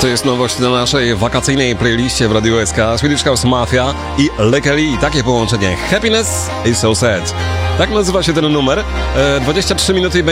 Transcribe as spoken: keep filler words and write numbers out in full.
To jest nowość na naszej wakacyjnej playliście w Radio S K. Swedish House Mafia i Lekeli. Takie połączenie. Happiness is so sad. Tak nazywa się ten numer. E, dwadzieścia trzy minuty